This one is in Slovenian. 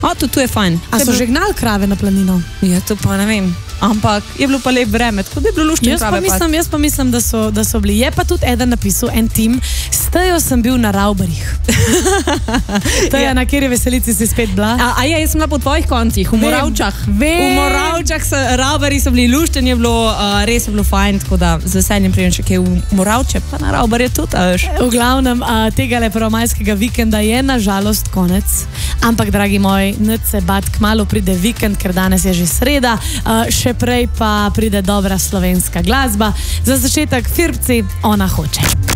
Tudi tu je fajn. A so že gnali krave na planino? Ja, to pa ne vem. Ampak je bilo pa lep vreme, tako da je bilo luštno krave. Jaz pa mislim, da so bili. Je pa tudi eden napisal, en tim, s tejo sem bil na Ravbarjih. Teja, na kateri veselici si spet bila? Jaz sem bila po tvojih koncih, v Moravčah. V Moravčah Ravbarji so bili luštni, res je bilo fajn, tako da z veseljem prijem še kaj v Moravče, pa na Ravbarje tudi. V glavnem, tega prvomajskega vikenda je nažalost konec. Ampak, dragi moji, nič se bat, kmalu pride vikend, ker danes je že sreda, še prej pa pride dobra slovenska glasba. Za začetek Firbci, Ona hoče.